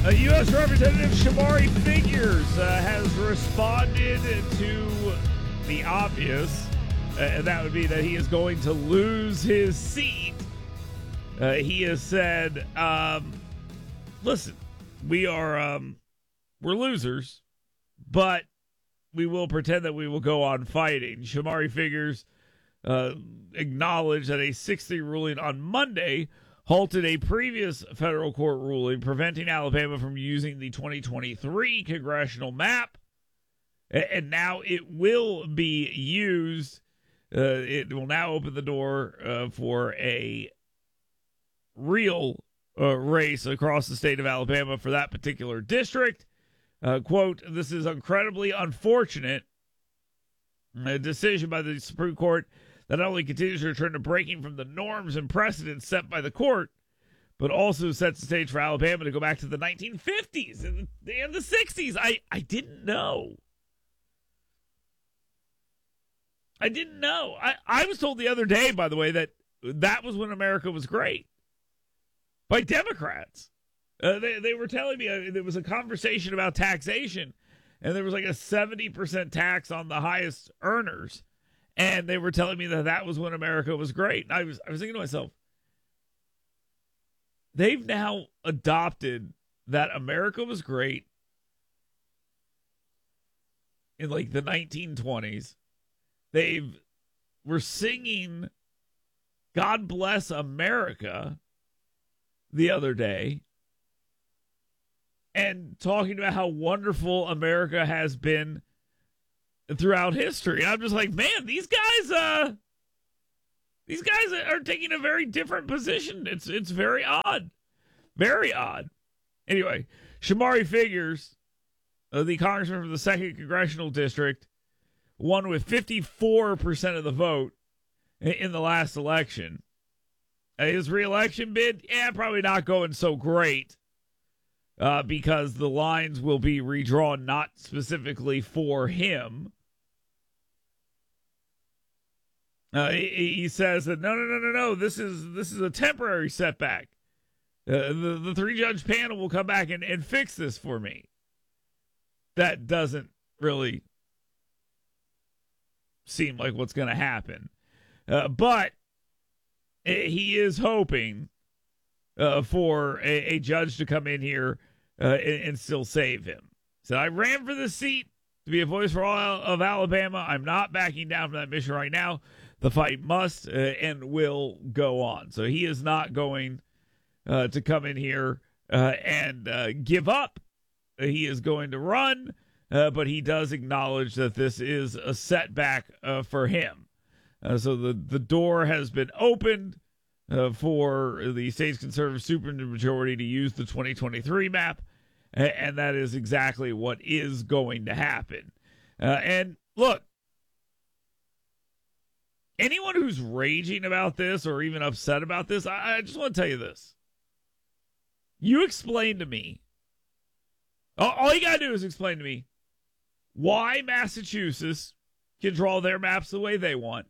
U.S. Representative Shamari Figures has responded to the obvious, and that would be that he is going to lose his seat. He has said, listen, we're losers, but we will pretend that we will go on fighting. Shamari Figures acknowledged that a 6-3 ruling on Monday halted a previous federal court ruling preventing Alabama from using the 2023 congressional map, and now it will be used. It will now open the door for a real race across the state of Alabama for that particular district. Quote, this is incredibly unfortunate. A decision by the Supreme Court that not only continues to return to breaking from the norms and precedents set by the court, but also sets the stage for Alabama to go back to the 1950s and the 60s. I didn't know. I didn't know. I was told the other day, by the way, that was when America was great by Democrats. They were telling me there was a conversation about taxation, and there was like a 70% tax on the highest earners. And they were telling me that was when America was great. And I was thinking to myself, they've now adopted that America was great in like the 1920s. We're singing God Bless America the other day and talking about how wonderful America has been throughout history. And I'm just like, man, these guys are taking a very different position. It's very odd. Very odd. Anyway, Shamari Figures, the congressman from the 2nd Congressional District, won with 54% of the vote in the last election. His re-election bid, probably not going so great because the lines will be redrawn not specifically for him. He says that no. This is a temporary setback. The 3-judge panel will come back and fix this for me. That doesn't really seem like what's going to happen. But he is hoping for a judge to come in here and still save him. So I ran for this seat to be a voice for all of Alabama. I'm not backing down from that mission right now. The fight must and will go on. So he is not going to come in here and give up. He is going to run, but he does acknowledge that this is a setback for him. So the door has been opened for the state's conservative supermajority to use the 2023 map, and that is exactly what is going to happen. And look, anyone who's raging about this or even upset about this, I just want to tell you this. You explain to me, all you got to do is explain to me why Massachusetts can draw their maps the way they want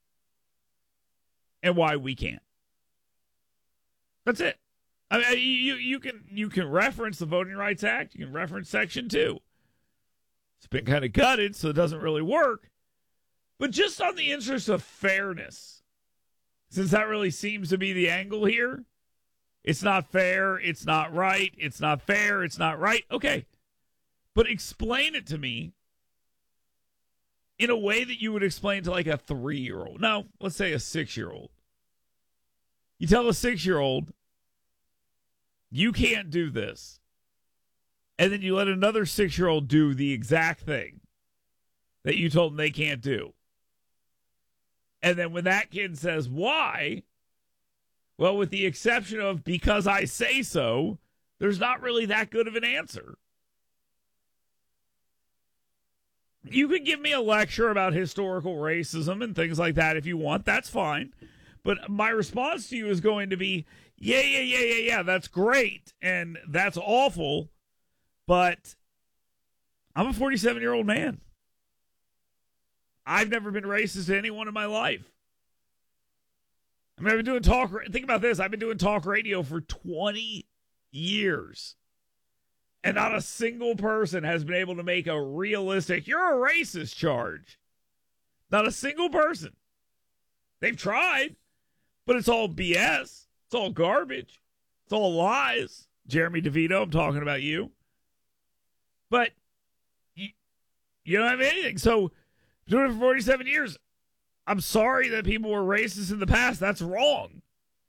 and why we can't. That's it. I mean, you can reference the Voting Rights Act. You can reference Section 2. It's been kind of gutted, so it doesn't really work. But just on the interest of fairness, since that really seems to be the angle here, it's not fair, it's not right, it's not fair, it's not right. Okay. But explain it to me in a way that you would explain to like a 3-year-old. No, let's say a 6-year-old. You tell a 6-year-old, you can't do this. And then you let another 6-year-old do the exact thing that you told them they can't do. And then when that kid says, why? Well, with the exception of because I say so, there's not really that good of an answer. You could give me a lecture about historical racism and things like that if you want. That's fine. But my response to you is going to be, yeah, that's great. And that's awful. But I'm a 47-year-old man. I've never been racist to anyone in my life. I mean, I've been doing think about this. I've been doing talk radio for 20 years. And not a single person has been able to make a realistic, you're a racist charge. Not a single person. They've tried, but it's all BS. It's all garbage. It's all lies. Jeremy DeVito, I'm talking about you. But you don't have anything. So, doing it for 47 years, I'm sorry that people were racist in the past. That's wrong.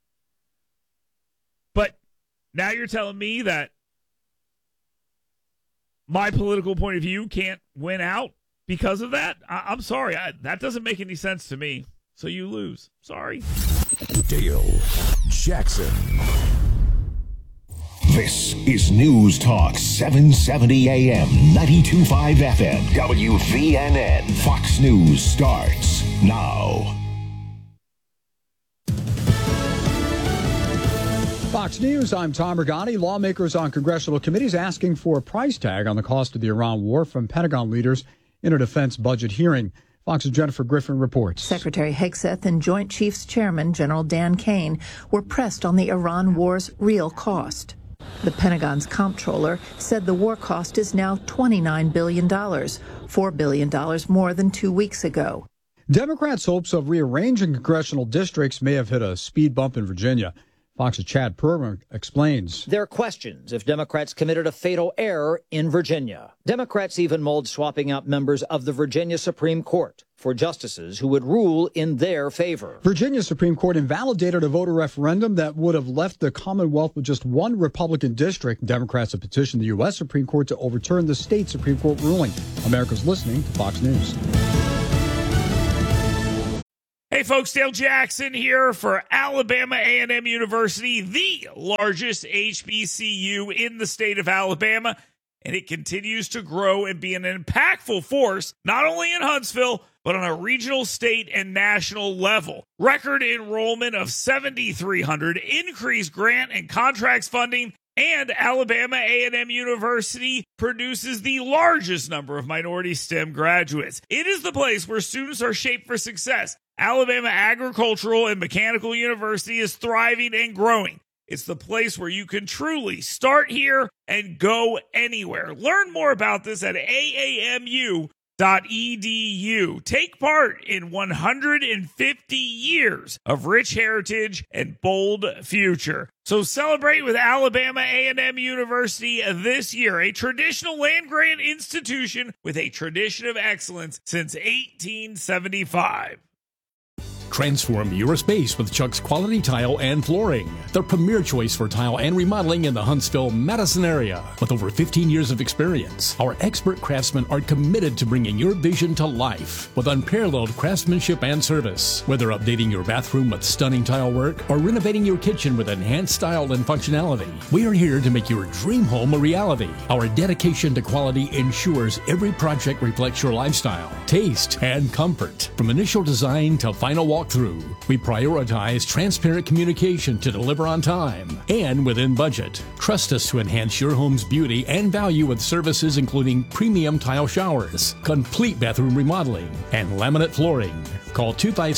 But now you're telling me that my political point of view can't win out because of that? I'm sorry. That doesn't make any sense to me. So you lose. Sorry. Dale Jackson. This is News Talk 770 AM, 92.5 FM, WVNN. Fox News starts now. Fox News, I'm Tom Regani. Lawmakers on congressional committees asking for a price tag on the cost of the Iran war from Pentagon leaders in a defense budget hearing. Fox's Jennifer Griffin reports. Secretary Hegseth and Joint Chiefs Chairman General Dan Kane were pressed on the Iran war's real cost. The Pentagon's comptroller said the war cost is now $29 billion, $4 billion more than 2 weeks ago. Democrats' hopes of rearranging congressional districts may have hit a speed bump in Virginia. Fox's Chad Perman explains. There are questions if Democrats committed a fatal error in Virginia. Democrats even mulled swapping out members of the Virginia Supreme Court for justices who would rule in their favor. Virginia Supreme Court invalidated a voter referendum that would have left the Commonwealth with just one Republican district. Democrats have petitioned the U.S. Supreme Court to overturn the state Supreme Court ruling. America's listening to Fox News. Hey folks, Dale Jackson here for Alabama A&M University, the largest HBCU in the state of Alabama, and it continues to grow and be an impactful force, not only in Huntsville, but on a regional, state, and national level. Record enrollment of 7,300, increased grant and contracts funding, and Alabama A&M University produces the largest number of minority STEM graduates. It is the place where students are shaped for success. Alabama Agricultural and Mechanical University is thriving and growing. It's the place where you can truly start here and go anywhere. Learn more about this at aamu.edu. Take part in 150 years of rich heritage and bold future. So celebrate with Alabama A&M University this year, a traditional land-grant institution with a tradition of excellence since 1875. Transform your space with Chuck's Quality Tile and Flooring, the premier choice for tile and remodeling in the Huntsville-Madison area. With over 15 years of experience, our expert craftsmen are committed to bringing your vision to life with unparalleled craftsmanship and service. Whether updating your bathroom with stunning tile work or renovating your kitchen with enhanced style and functionality, we are here to make your dream home a reality. Our dedication to quality ensures every project reflects your lifestyle, taste, and comfort. From initial design to final walkthrough, we prioritize transparent communication to deliver on time and within budget. Trust us to enhance your home's beauty and value with services including premium tile showers, complete bathroom remodeling, and laminate flooring. Call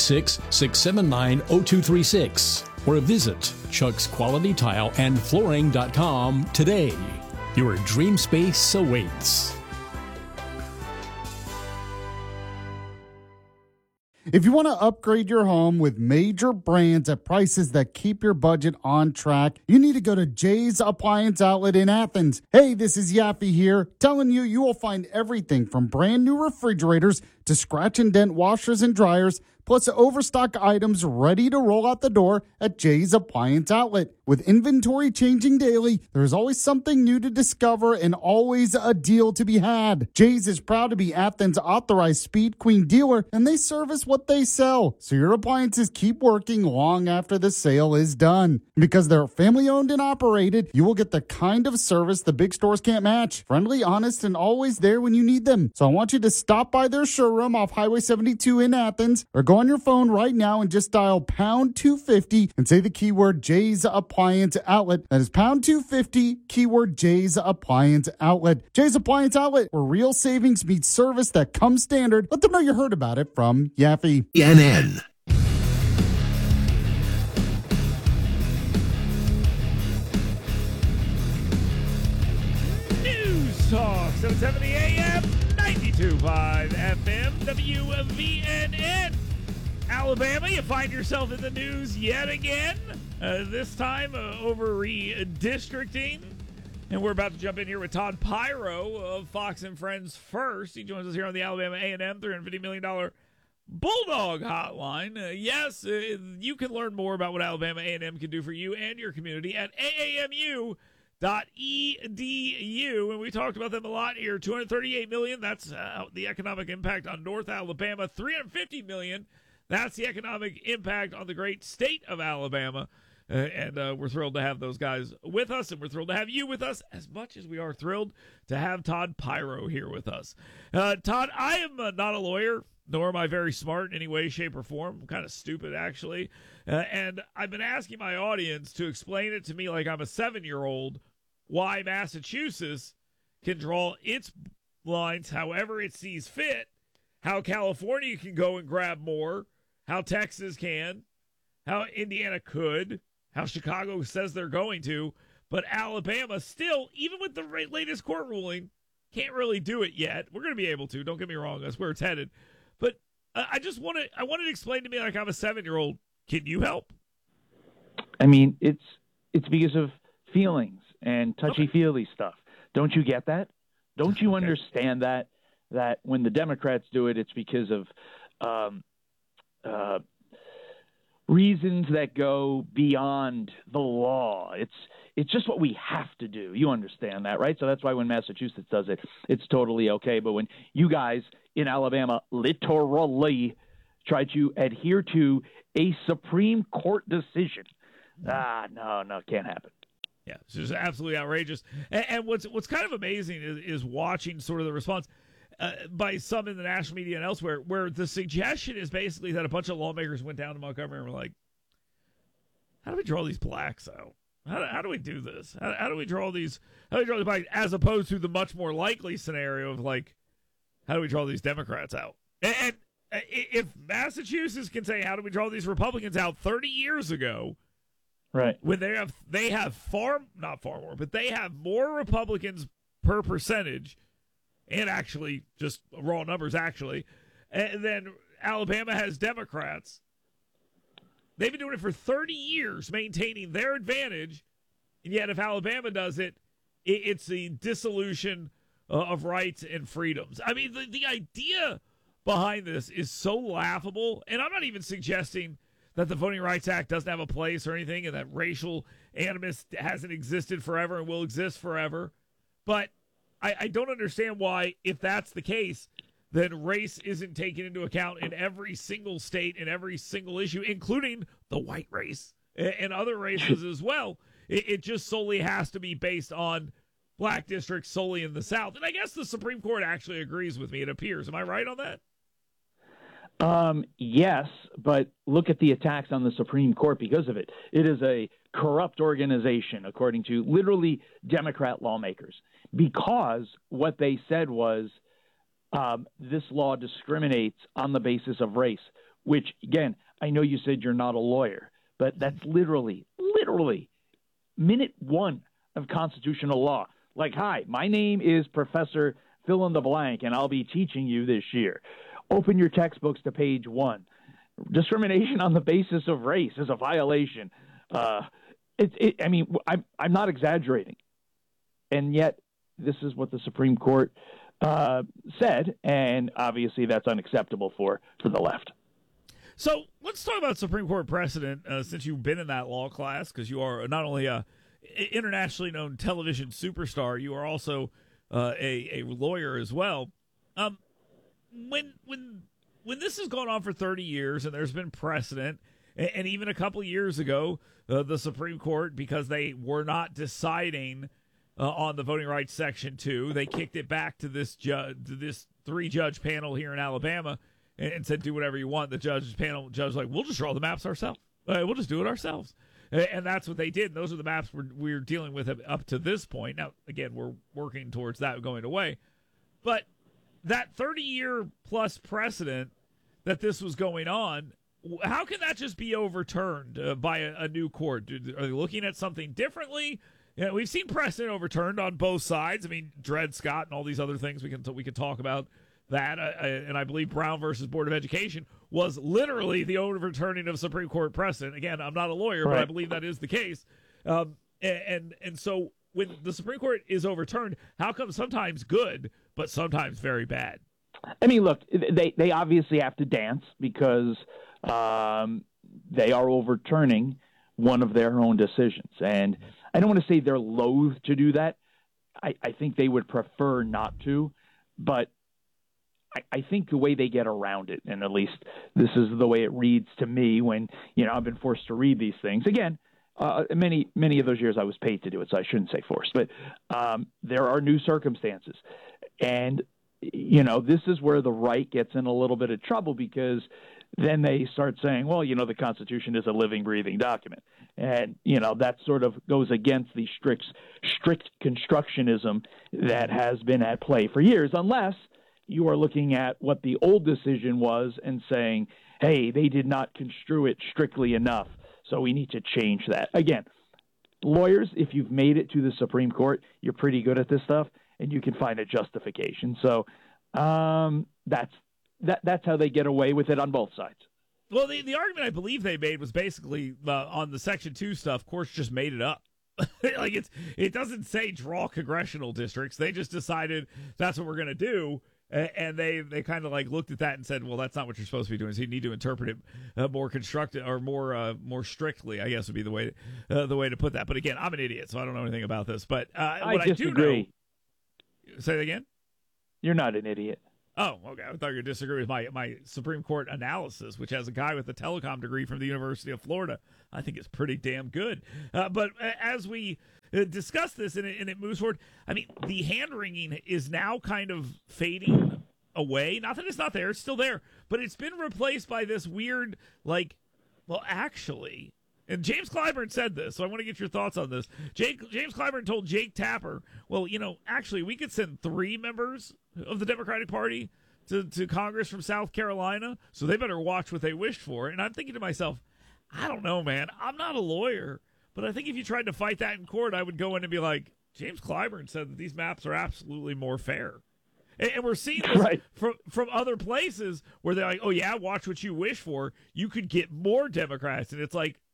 256-679-0236 or visit chucksqualitytileandflooring.com today. Your dream space awaits. If you want to upgrade your home with major brands at prices that keep your budget on track, you need to go to Jay's Appliance Outlet in Athens. Hey, this is Yaffe here, telling you you will find everything from brand new refrigerators to scratch and dent washers and dryers, plus overstock items ready to roll out the door at Jay's Appliance Outlet. With inventory changing daily, there's always something new to discover and always a deal to be had. Jay's is proud to be Athens' authorized Speed Queen dealer, and they service what they sell, so your appliances keep working long after the sale is done. Because they're family owned and operated, you will get the kind of service the big stores can't match. Friendly, honest, and always there when you need them. So I want you to stop by their showroom off Highway 72 in Athens, or go on your phone right now and just dial pound 250 and say the keyword Jay's Appliance Outlet. That is pound 250, keyword Jay's Appliance Outlet. Jay's Appliance Outlet, where real savings meets service that comes standard. Let them know you heard about it from Yaffe. NN. News Talk, 770 AM, 92.5 FM, WVNN. Alabama, you find yourself in the news yet again, this time over redistricting. And we're about to jump in here with Todd Pyro of Fox and Friends First. He joins us here on the Alabama A&M $350 million Bulldog Hotline. Yes, you can learn more about what Alabama A&M can do for you and your community at aamu.edu. And we talked about them a lot here. $238 million, that's the economic impact on North Alabama. $350 million, that's the economic impact on the great state of Alabama. And we're thrilled to have those guys with us, and we're thrilled to have you with us as much as we are thrilled to have Todd Pyro here with us. Todd, I am not a lawyer, nor am I very smart in any way, shape, or form. I'm kind of stupid, actually. And I've been asking my audience to explain it to me like I'm a 7-year-old why Massachusetts can draw its lines however it sees fit, how California can go and grab more, how Texas can, how Indiana could, how Chicago says they're going to, but Alabama still, even with the latest court ruling, can't really do it yet. We're going to be able to, don't get me wrong, that's where it's headed. But I wanted to explain to me like I'm a 7-year-old. Can you help? I mean, it's because of feelings and touchy-feely stuff. Don't you get that? Don't you understand that when the Democrats do it, it's because of reasons that go beyond the law. It's just what we have to do. You understand that, right? So that's why when Massachusetts does it, it's totally okay. But when you guys in Alabama literally try to adhere to a Supreme Court decision, no, can't happen. Yeah, it's just absolutely outrageous. And what's kind of amazing is watching sort of the response by some in the national media and elsewhere, where the suggestion is basically that a bunch of lawmakers went down to Montgomery and were like, how do we draw these blacks out? How do we do this? How do we draw these blacks, as opposed to the much more likely scenario of like, how do we draw these Democrats out? And if Massachusetts can say, how do we draw these Republicans out 30 years ago, right, when they have not far more, but they have more Republicans per percentage, and actually just raw numbers actually, and then Alabama has Democrats. They've been doing it for 30 years, maintaining their advantage, and yet if Alabama does it, it's the dissolution of rights and freedoms. I mean, the idea behind this is so laughable, and I'm not even suggesting that the Voting Rights Act doesn't have a place or anything, and that racial animus hasn't existed forever and will exist forever. But I don't understand why, if that's the case, then race isn't taken into account in every single state and every single issue, including the white race and other races as well. It just solely has to be based on black districts solely in the South. And I guess the Supreme Court actually agrees with me, it appears. Am I right on that? Yes, but look at the attacks on the Supreme Court because of it. It is a corrupt organization, according to literally Democrat lawmakers, because what they said was this law discriminates on the basis of race, which, again, I know you said you're not a lawyer, but that's literally minute one of constitutional law. Like, hi, my name is Professor fill in the blank, and I'll be teaching you this year. Open your textbooks to page 1. Discrimination on the basis of race is a violation. I mean, I'm not exaggerating. And yet, this is what the Supreme Court said, and obviously that's unacceptable for the left. So let's talk about Supreme Court precedent, since you've been in that law class, because you are not only a internationally known television superstar, you are also a lawyer as well. When this has gone on for 30 years and there's been precedent, and even a couple years ago, the Supreme Court, because they were not deciding on the voting rights section 2, they kicked it back to this 3-judge panel here in Alabama and said, do whatever you want. The judge was like, we'll just draw the maps ourselves. We'll just do it ourselves. And that's what they did. And those are the maps we're dealing with up to this point. Now, again, we're working towards that going away. But that 30-year-plus precedent that this was going on, how can that just be overturned by a new court? Are they looking at something differently? Yeah, we've seen precedent overturned on both sides. I mean, Dred Scott and all these other things. We can talk about that. And I believe Brown versus Board of Education was literally the overturning of Supreme Court precedent. Again, I'm not a lawyer, but I believe that is the case. And so when the Supreme Court is overturned, how come sometimes good, but sometimes very bad? I mean, look, they obviously have to dance because they are overturning one of their own decisions. And I don't want to say they're loath to do that. I think they would prefer not to, but I think the way they get around it, and at least this is the way it reads to me when, I've been forced to read these things. Again, many of those years I was paid to do it, so I shouldn't say forced. But there are new circumstances. And, this is where the right gets in a little bit of trouble because then they start saying, well, the Constitution is a living, breathing document. And, that sort of goes against the strict constructionism that has been at play for years, unless you are looking at what the old decision was and saying, hey, they did not construe it strictly enough, so we need to change that. Again, lawyers, if you've made it to the Supreme Court, you're pretty good at this stuff, and you can find a justification. So that's how they get away with it on both sides. Well, the argument I believe they made was basically on the Section 2 stuff, courts just made it up. Like it doesn't say draw congressional districts. They just decided that's what we're going to do. And they kind of like looked at that and said, well, that's not what you're supposed to be doing. So you need to interpret it more constructive or more strictly, I guess would be the way to put that. But again, I'm an idiot, so I don't know anything about this. But I disagree. Say that again? You're not an idiot. Oh, okay. I thought you were disagreeing with my Supreme Court analysis, which has a guy with a telecom degree from the University of Florida. I think it's pretty damn good. But as we discuss this and it moves forward, I mean, the hand-wringing is now kind of fading away. Not that it's not there. It's still there. But it's been replaced by this weird, actually... And James Clyburn said this, so I want to get your thoughts on this. James Clyburn told Jake Tapper, well, actually, we could send 3 members of the Democratic Party to Congress from South Carolina, so they better watch what they wished for. And I'm thinking to myself, I don't know, man. I'm not a lawyer, but I think if you tried to fight that in court, I would go in and be like, James Clyburn said that these maps are absolutely more fair. And we're seeing this from other places where they're like, oh, yeah, watch what you wish for. You could get more Democrats. And it's like,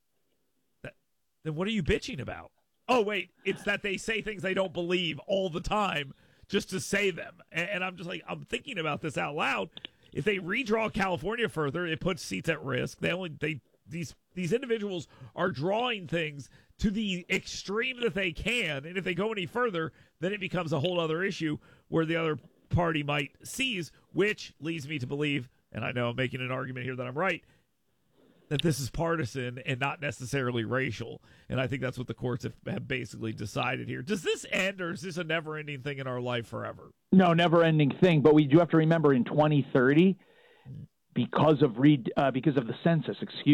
then what are you bitching about? Oh, wait, it's that they say things they don't believe all the time just to say them. And I'm just like, I'm thinking about this out loud. If they redraw California further, it puts seats at risk. These individuals are drawing things to the extreme that they can. And if they go any further, then it becomes a whole other issue where the other party might seize, which leads me to believe, and I know I'm making an argument here that I'm right, that this is partisan and not necessarily racial. And I think that's what the courts have basically decided here. Does this end, or is this a never-ending thing in our life forever? No, never-ending thing. But we do have to remember in 2030, because of the census,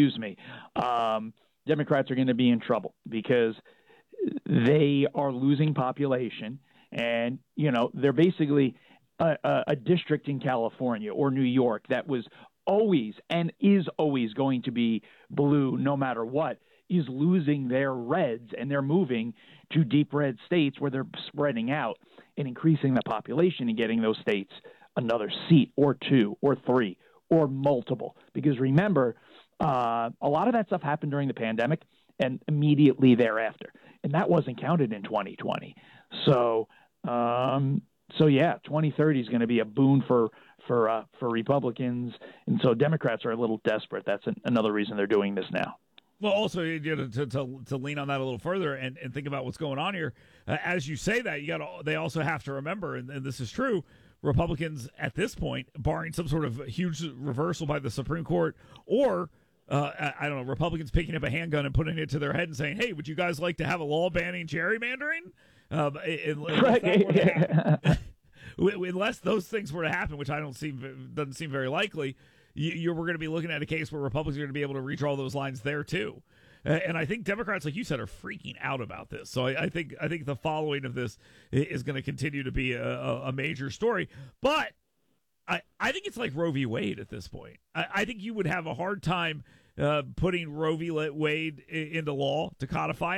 Democrats are going to be in trouble because they are losing population. And, they're basically a district in California or New York that was always and is always going to be blue no matter what, is losing their reds, and they're moving to deep red states where they're spreading out and increasing the population and getting those states another seat or 2 or 3 or multiple. Because remember, a lot of that stuff happened during the pandemic and immediately thereafter, and that wasn't counted in 2020. So yeah, 2030 is going to be a boon for Republicans, and so Democrats are a little desperate. That's another reason they're doing this now. Well, also to lean on that a little further and think about what's going on here, as you say that, they also have to remember, and this is true, Republicans at this point, barring some sort of huge reversal by the Supreme Court, or I don't know, Republicans picking up a handgun and putting it to their head and saying, "Hey, would you guys like to have a law banning gerrymandering?" Unless those things were to happen, which doesn't seem very likely, we're going to be looking at a case where Republicans are going to be able to redraw those lines there too. And I think Democrats, like you said, are freaking out about this. So I think the following of this is going to continue to be a major story. But I think it's like Roe v. Wade at this point. I think you would have a hard time putting Roe v. Wade into law to codify it.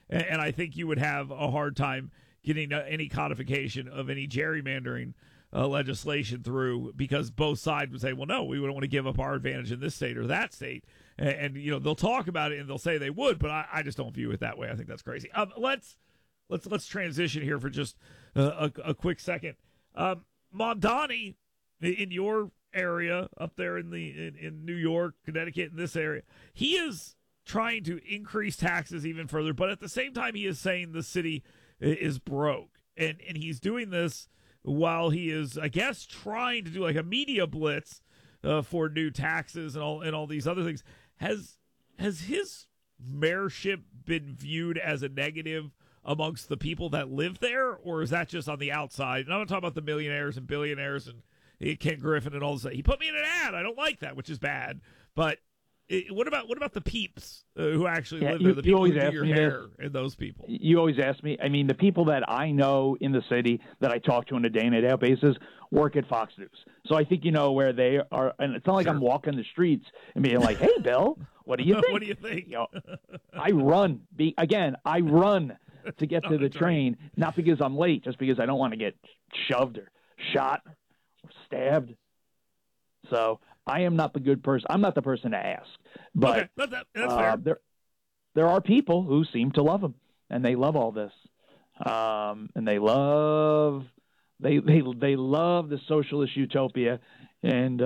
And I think you would have a hard time getting any codification of any gerrymandering legislation through, because both sides would say, well, no, we wouldn't want to give up our advantage in this state or that state. And they'll talk about it and they'll say they would, but I just don't view it that way. I think that's crazy. Let's transition here for just a quick second. Mamdani, in your area up there in New York, Connecticut, in this area, he is trying to increase taxes even further, but at the same time he is saying the city is broke, and he's doing this while he is, I guess, trying to do like a media blitz for new taxes and all these other things. Has his mayorship been viewed as a negative amongst the people that live there, or is that just on the outside? And I'm not talking about the millionaires and billionaires and Ken Griffin and all this. He put me in an ad. I don't like that, which is bad. But what about the peeps who actually live there? The people who do your hair and those people. You always ask me. I mean, the people that I know in the city that I talk to on a day-in-day basis work at Fox News. So I think you know where they are. And it's not like I'm walking the streets and being like, hey, Bill, what do you think? What do you think? I run. I run to get to the train, not because I'm late, just because I don't want to get shoved or shot or stabbed. So I am not the good person. I'm not the person to ask. But that's fair. There are people who seem to love him, and they love all this, and they love the socialist utopia, and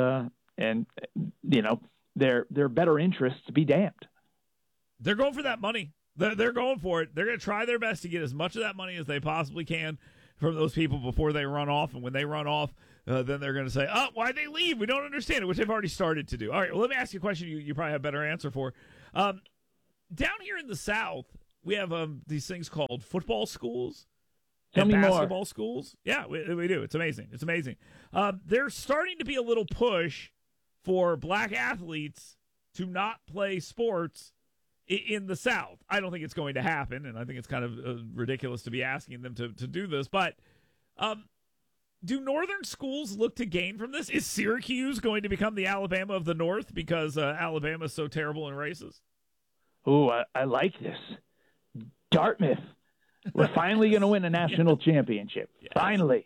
their better interests be damned. They're going for that money. They're going for it. They're going to try their best to get as much of that money as they possibly can from those people before they run off. And when they run off, then they're going to say, oh, why'd they leave? We don't understand it, which they've already started to do. All right, well, let me ask you a question you probably have a better answer for. Down here in the South, we have these things called football schools and basketball schools. Yeah, we do. It's amazing. It's amazing. There's starting to be a little push for black athletes to not play sports in the South. I don't think it's going to happen, and I think it's kind of ridiculous to be asking them to do this. But do Northern schools look to gain from this? Is Syracuse going to become the Alabama of the North because Alabama is so terrible and racist? Oh, I like this. Dartmouth. We're finally going to win a national championship. Yes. Finally.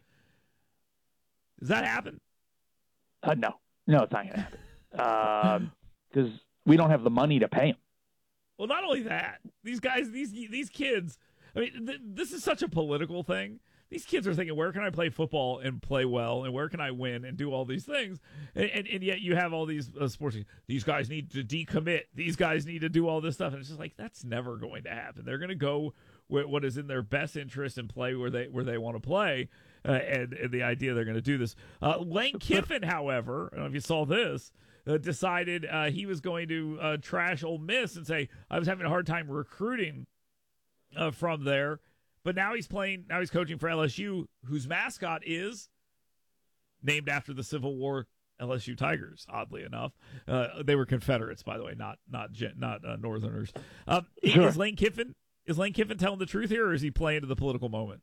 Does that happen? No, it's not going to happen. Because we don't have the money to pay them. Well, not only that, these guys, these kids, I mean, this is such a political thing. These kids are thinking, where can I play football and play well, and where can I win and do all these things? And yet you have all these sports. These guys need to decommit. These guys need to do all this stuff. And it's just like, that's never going to happen. They're going to go with what is in their best interest and play where they want to play. And the idea they're going to do this. Lane Kiffin, however, I don't know if you saw this, decided he was going to trash Ole Miss and say, I was having a hard time recruiting from there. But now he's coaching for LSU, whose mascot is named after the Civil War LSU Tigers, oddly enough. They were Confederates, by the way, not Northerners. Sure. Is Lane Kiffin telling the truth here, or is he playing to the political moment?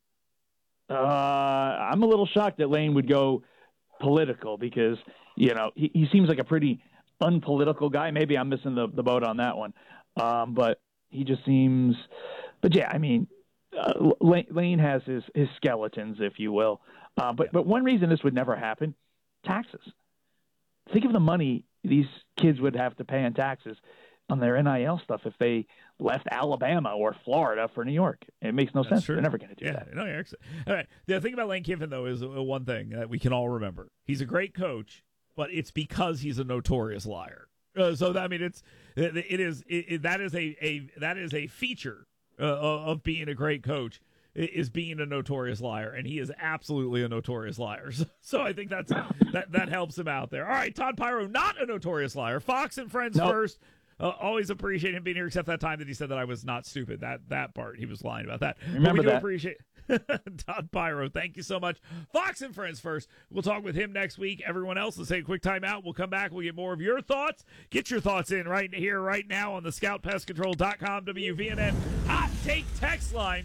I'm a little shocked that Lane would go political because, he seems like a pretty unpolitical guy. Maybe I'm missing the boat on that one. But he just seems – but, yeah, I mean – Lane has his skeletons, if you will. But one reason this would never happen, taxes. Think of the money these kids would have to pay in taxes on their NIL stuff if they left Alabama or Florida for New York. It makes no sense. True. They're never going to do that. No, all right. The thing about Lane Kiffin, though, is one thing that we can all remember. He's a great coach, but it's because he's a notorious liar. So I mean, that is a feature of being a great coach, is being a notorious liar, and he is absolutely a notorious liar. So I think that helps him out there. All right, Todd Pyro, not a notorious liar. Fox and Friends first. Always appreciate him being here, except that time that he said that I was not stupid. That part, he was lying about that. Remember that. Appreciate Todd Pyro. Thank you so much. Fox and Friends first. We'll talk with him next week. Everyone else, let's take a quick time out. We'll come back. We'll get more of your thoughts. Get your thoughts in right here, right now on the ScoutPestControl.com WVNN Hot Take text line,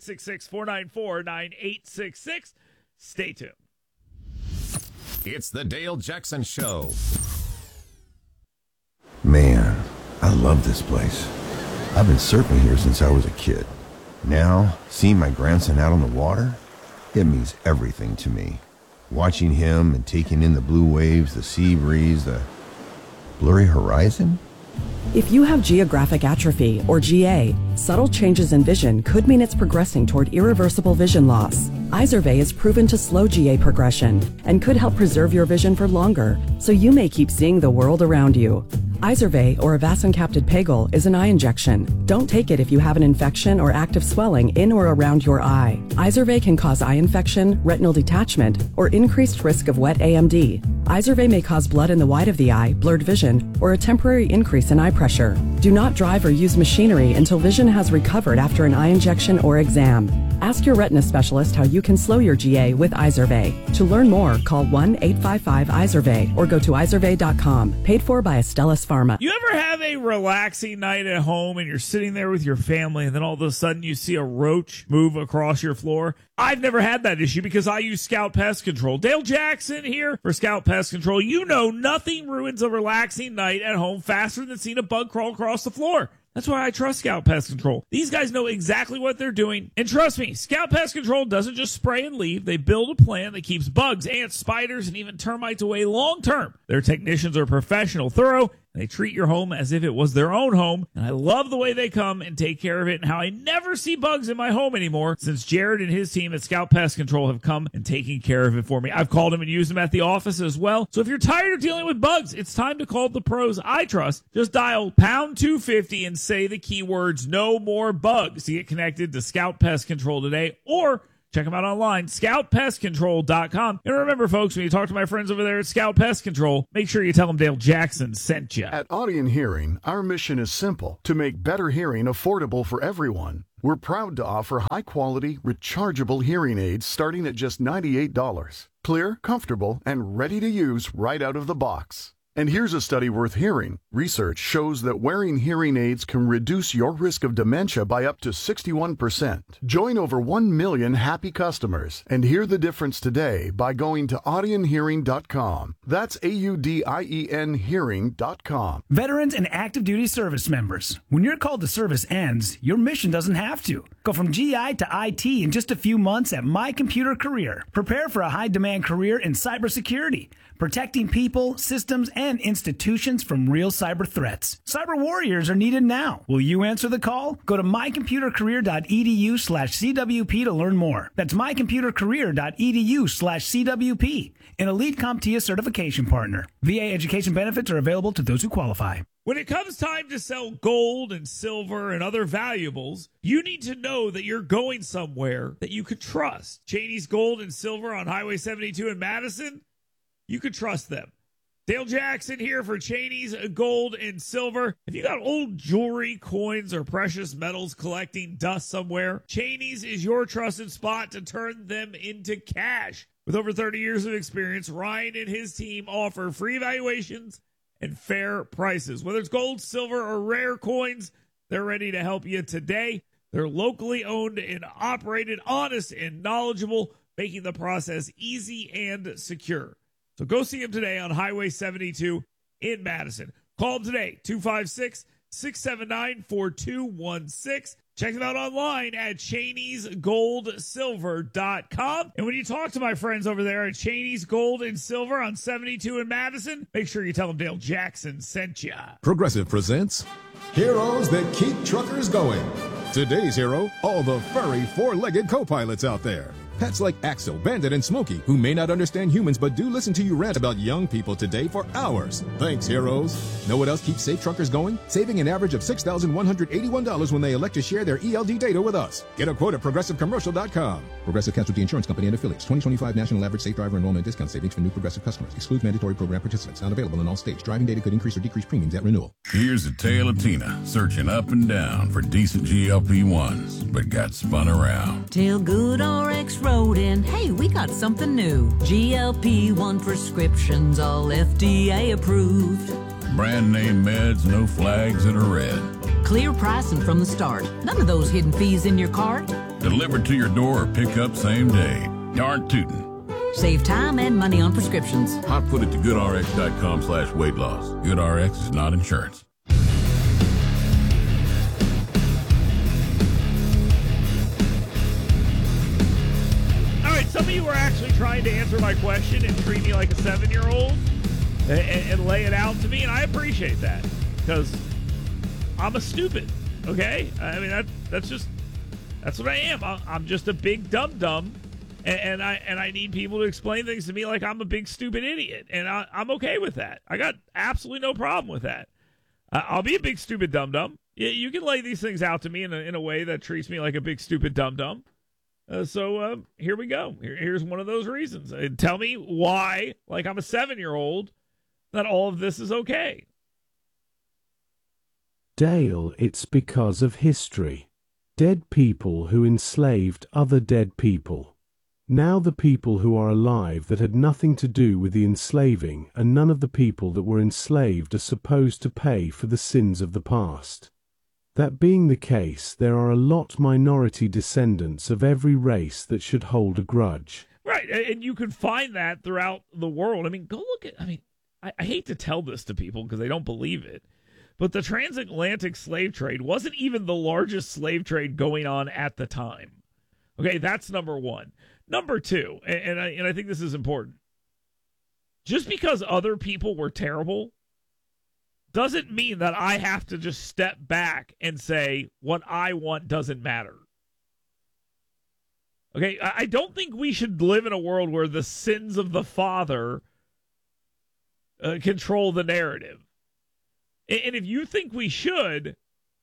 866-494-9866. Stay tuned. It's the Dale Jackson Show. Man, I love this place. I've been surfing here since I was a kid. Now, seeing my grandson out on the water, it means everything to me. Watching him and taking in the blue waves, the sea breeze, the blurry horizon. If you have geographic atrophy, or GA, subtle changes in vision could mean it's progressing toward irreversible vision loss. Izervay is proven to slow GA progression and could help preserve your vision for longer, so you may keep seeing the world around you. Izervay, or avacincaptad pegol, is an eye injection. Don't take it if you have an infection or active swelling in or around your eye. Izervay can cause eye infection, retinal detachment, or increased risk of wet AMD. Izervay may cause blood in the white of the eye, blurred vision, or a temporary increase in eye pressure. Do not drive or use machinery until vision has recovered after an eye injection or exam. Ask your retina specialist how you can slow your GA with Izervay. To learn more, call 1-855-IZERVAY or go to izervay.com. Paid for by Astellas Pharma. You ever have a relaxing night at home and you're sitting there with your family and then all of a sudden you see a roach move across your floor? I've never had that issue because I use Scout Pest Control. Dale Jackson here for Scout Pest Control. You know nothing ruins a relaxing night at home faster than seeing a bug crawl across the floor. That's why I trust Scout Pest Control. These guys know exactly what they're doing. And trust me, Scout Pest Control doesn't just spray and leave. They build a plan that keeps bugs, ants, spiders, and even termites away long term. Their technicians are professional, thorough, and they treat your home as if it was their own home. And I love the way they come and take care of it and how I never see bugs in my home anymore since Jared and his team at Scout Pest Control have come and taken care of it for me. I've called them and used them at the office as well. So if you're tired of dealing with bugs, it's time to call the pros I trust. Just dial pound 250 and say the keywords "no more bugs" to get connected to Scout Pest Control today, or check them out online, scoutpestcontrol.com. And remember, folks, when you talk to my friends over there at Scout Pest Control, make sure you tell them Dale Jackson sent you. At Audion Hearing, our mission is simple: to make better hearing affordable for everyone. We're proud to offer high-quality, rechargeable hearing aids starting at just $98. Clear, comfortable, and ready to use right out of the box. And here's a study worth hearing. Research shows that wearing hearing aids can reduce your risk of dementia by up to 61%. Join over 1 million happy customers and hear the difference today by going to audionhearing.com. That's AUDIEN hearing.com. Veterans and active duty service members, when your call to service ends, your mission doesn't have to. Go from GI to IT in just a few months at My Computer Career. Prepare for a high-demand career in cybersecurity, protecting people, systems, and institutions from real cyber threats. Cyber warriors are needed now. Will you answer the call? Go to mycomputercareer.edu/CWP to learn more. That's mycomputercareer.edu/CWP, an Elite CompTIA certification partner. VA education benefits are available to those who qualify. When it comes time to sell gold and silver and other valuables, you need to know that you're going somewhere that you could trust. Cheney's Gold and Silver on Highway 72 in Madison, you could trust them. Dale Jackson here for Cheney's Gold and Silver. If you got old jewelry, coins, or precious metals collecting dust somewhere, Cheney's is your trusted spot to turn them into cash. With over 30 years of experience, Ryan and his team offer free evaluations and fair prices. Whether it's gold, silver, or rare coins, they're ready to help you today. They're locally owned and operated, honest and knowledgeable, making the process easy and secure. So go see them today on Highway 72 in Madison. Call them today, 256-679-4216. Check them out online at Cheney'sGoldSilver.com. And when you talk to my friends over there at Cheney's Gold and Silver on 72 in Madison, make sure you tell them Dale Jackson sent you. Progressive presents Heroes That Keep Truckers Going. Today's hero, all the furry four-legged co-pilots out there. Pets like Axel, Bandit, and Smokey, who may not understand humans but do listen to you rant about young people today for hours. Thanks, heroes. Know what else keeps safe truckers going? Saving an average of $6,181 when they elect to share their ELD data with us. Get a quote at ProgressiveCommercial.com. Progressive Casualty Insurance Company and Affiliates. 2025 National Average Safe Driver Enrollment Discount Savings for new Progressive customers. Excludes mandatory program participants. Not available in all states. Driving data could increase or decrease premiums at renewal. Here's a tale of Tina searching up and down for decent GLP-1s, but got spun around. Till GoodRx wrote in, hey, we got something new. GLP-1 prescriptions, all FDA approved. Brand name meds, no flags that are red. Clear pricing from the start. None of those hidden fees in your cart. Delivered to your door or pick up same day. Darn tootin'. Save time and money on prescriptions. I put it to goodrx.com/weight loss. GoodRx is not insurance. some of you are actually trying to answer my question and treat me like a 7-year-old and lay it out to me, and I appreciate that because I'm a stupid. Okay, I mean that's what I am. I'm just a big dum-dum, and I need people to explain things to me like I'm a big stupid idiot, and I'm okay with that. I got absolutely no problem with that. I'll be a big stupid dum-dum. You can lay these things out to me in a way that treats me like a big stupid dum-dum. So here we go. Here's one of those reasons. Tell me why, like I'm a 7-year-old, that all of this is okay. Dale, it's because of history. Dead people who enslaved other dead people. Now the people who are alive that had nothing to do with the enslaving, and none of the people that were enslaved are supposed to pay for the sins of the past. That being the case, there are a lot minority descendants of every race that should hold a grudge. Right, and you can find that throughout the world. I mean, go look at, I hate to tell this to people because they don't believe it, but the transatlantic slave trade wasn't even the largest slave trade going on at the time. Okay, that's number one. Number two, and I think this is important, just because other people were terrible doesn't mean that I have to just step back and say what I want doesn't matter. Okay, I don't think we should live in a world where the sins of the father control the narrative. And if you think we should,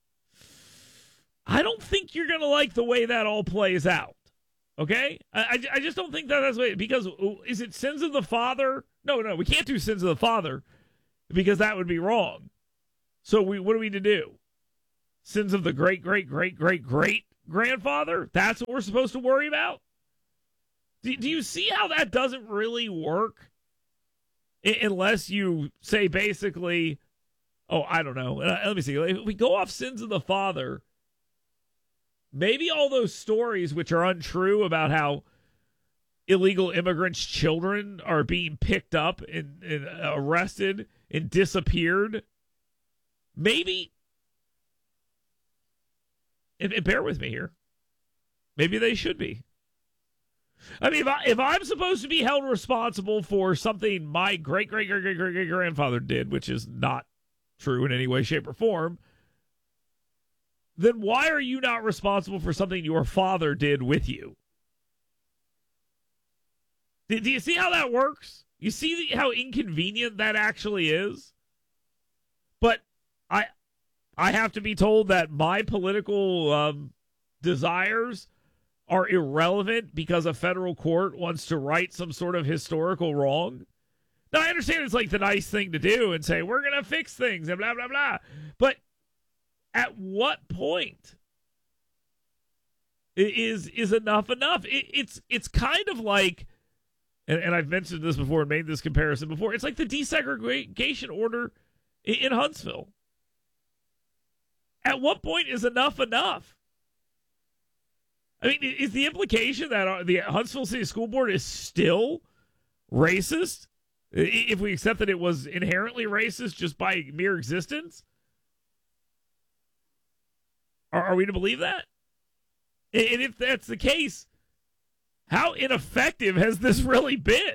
I don't think you're going to like the way that all plays out. Okay? I just don't think that's the way, because is it sins of the father? No, we can't do sins of the father because that would be wrong. So what are we to do? Sins of the great-great-great-great-great-grandfather? That's what we're supposed to worry about? Do you see how that doesn't really work? Unless you say basically, I don't know. Let me see. If we go off sins of the father, maybe all those stories which are untrue about how illegal immigrants' children are being picked up and arrested and disappeared, maybe, and bear with me here, maybe they should be. I mean, if I'm supposed to be held responsible for something my great-great-great-great-great-grandfather did, which is not true in any way, shape, or form, then why are you not responsible for something your father did with you? Do you see how that works? You see how inconvenient that actually is? But I have to be told that my political desires are irrelevant because a federal court wants to right some sort of historical wrong. Now, I understand it's like the nice thing to do and say, we're going to fix things and blah, blah, blah. But at what point is enough enough? It's kind of like, and I've mentioned this before and made this comparison before, it's like the desegregation order in Huntsville. At what point is enough enough? I mean, is the implication that the Huntsville City School Board is still racist? If we accept that it was inherently racist just by mere existence? Are we to believe that? And if that's the case, how ineffective has this really been?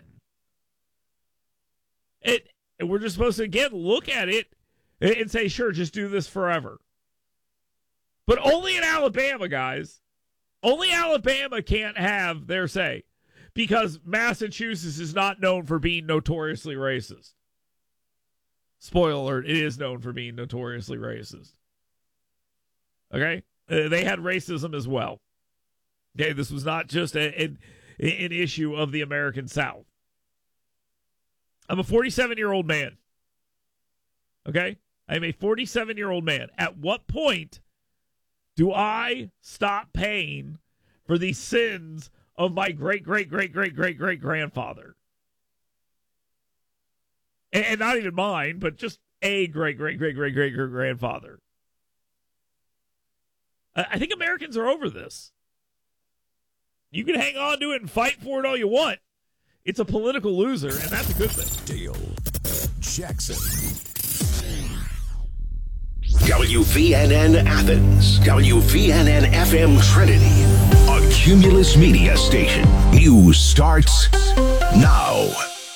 And we're just supposed to, again, look at it and say, sure, just do this forever. But only in Alabama, guys. Only Alabama can't have their say, because Massachusetts is not known for being notoriously racist. Spoiler alert, it is known for being notoriously racist. Okay? They had racism as well. Okay, this was not just an issue of the American South. I'm a 47-year-old man. Okay? I'm a 47-year-old man. At what point do I stop paying for the sins of my great-great-great-great-great-great-grandfather? And not even mine, but just a great-great-great-great-great-great-grandfather. I think Americans are over this. You can hang on to it and fight for it all you want. It's a political loser, and that's a good thing. Dale Jackson. WVNN Athens, WVNN FM Trinity, a Cumulus Media Station. News starts now.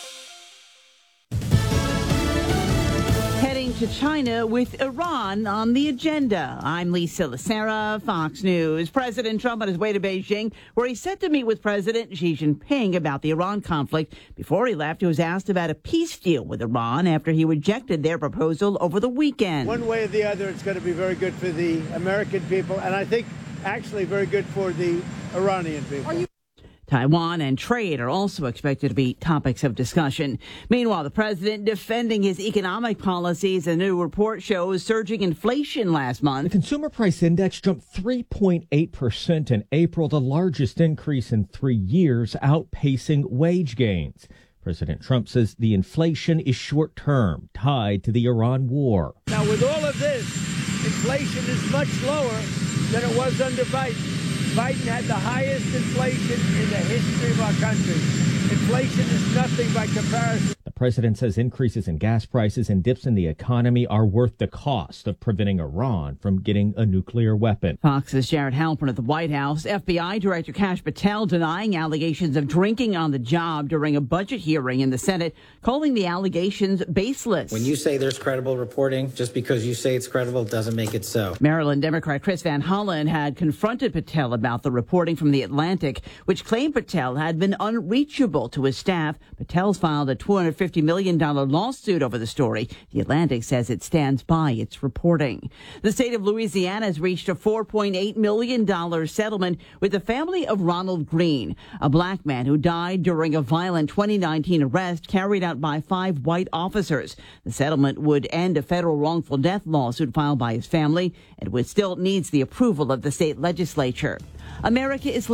Heading to China with Iran on the agenda. I'm Lisa Lacera, Fox News. President Trump on his way to Beijing, where he's set to meet with President Xi Jinping about the Iran conflict. Before he left, he was asked about a peace deal with Iran after he rejected their proposal over the weekend. One way or the other, it's going to be very good for the American people, and I think actually very good for the Iranian people. Taiwan and trade are also expected to be topics of discussion. Meanwhile, the president defending his economic policies. A new report shows surging inflation last month. The consumer price index jumped 3.8% in April, the largest increase in 3 years, outpacing wage gains. President Trump says the inflation is short-term, tied to the Iran war. Now, with all of this, inflation is much lower than it was under Biden. Biden had the highest inflation in the history of our country. Inflation is nothing by comparison. The president says increases in gas prices and dips in the economy are worth the cost of preventing Iran from getting a nuclear weapon. Fox's Jared Halpern at the White House. FBI Director Kash Patel denying allegations of drinking on the job during a budget hearing in the Senate, calling the allegations baseless. When you say there's credible reporting, just because you say it's credible doesn't make it so. Maryland Democrat Chris Van Hollen had confronted Patel about the reporting from The Atlantic, which claimed Patel had been unreachable to his staff. Patel's filed a $250 million lawsuit over the story. The Atlantic says it stands by its reporting. The state of Louisiana has reached a $4.8 million settlement with the family of Ronald Green, a black man who died during a violent 2019 arrest carried out by 5 white officers. The settlement would end a federal wrongful death lawsuit filed by his family and which still needs the approval of the state legislature. America is